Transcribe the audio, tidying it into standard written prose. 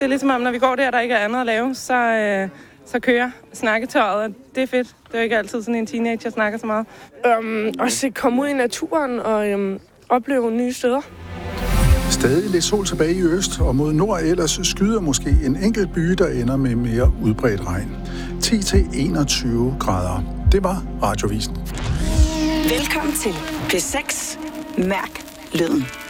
Det er ligesom om, når vi går der ikke er andet at lave, så kører snakketøjet. Det er fedt. Det er ikke altid sådan en teenager snakker så meget. Også komme ud i naturen og opleve nye steder. Stadig lidt sol tilbage i øst, og mod nord ellers skyder måske en enkelt by, der ender med mere udbredt regn. 10-21 grader. Det var Radiovisen. Velkommen til P6. Mærk lyden.